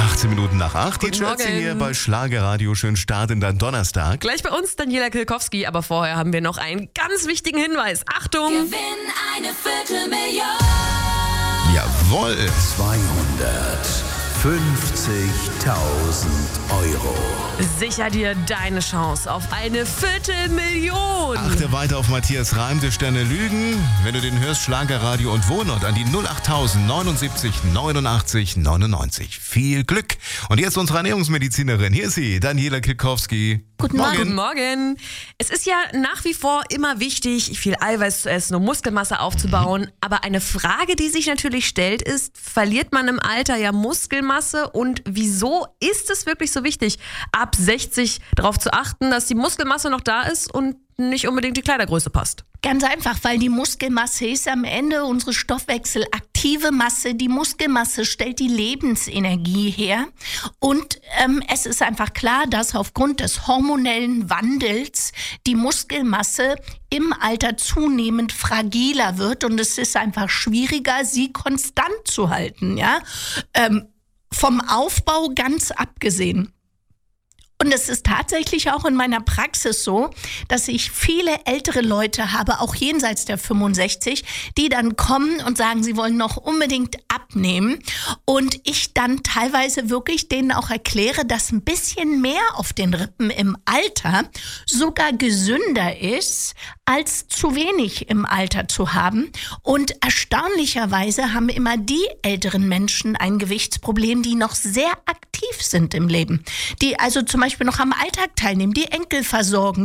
18 Minuten nach 8. Die Guten Chelsea Morgen. hier bei Schlagerradio. Schönen Start in deinen Donnerstag. Gleich bei uns Daniela Kilkowski, aber vorher haben wir noch einen ganz wichtigen Hinweis. Achtung! Gewinn eine Viertelmillion. Jawohl. 250.000 Euro. Sicher dir deine Chance auf eine Viertelmillion. Achte weiter auf Matthias Reim, der Sterne Lügen. Wenn du den hörst, Schlagerradio und Wohnort an die 08000 79 89 99. Viel Glück. Und jetzt unsere Ernährungsmedizinerin. Hier ist sie, Daniela Kilkowski. Guten Morgen. Es ist ja nach wie vor immer wichtig, viel Eiweiß zu essen, um Muskelmasse aufzubauen. Aber eine Frage, die sich natürlich stellt, ist, verliert man im Alter ja Muskelmasse? Und wieso ist es wirklich so wichtig, ab 60 darauf zu achten, dass die Muskelmasse noch da ist und nicht unbedingt die Kleidergröße passt? Ganz einfach, weil die Muskelmasse ist am Ende unsere stoffwechselaktive Masse. Die Muskelmasse stellt die Lebensenergie her. Und es ist einfach klar, dass aufgrund des hormonellen Wandels die Muskelmasse im Alter zunehmend fragiler wird. Und es ist einfach schwieriger, sie konstant zu halten. Ja? Vom Aufbau ganz abgesehen. Und es ist tatsächlich auch in meiner Praxis so, dass ich viele ältere Leute habe, auch jenseits der 65, die dann kommen und sagen, sie wollen noch unbedingt abnehmen. Und ich dann teilweise wirklich denen auch erkläre, dass ein bisschen mehr auf den Rippen im Alter sogar gesünder ist, als zu wenig im Alter zu haben. Und erstaunlicherweise haben immer die älteren Menschen ein Gewichtsproblem, die noch sehr aktiv sind im Leben. Die also zum Beispiel noch am Alltag teilnehmen, die Enkel versorgen,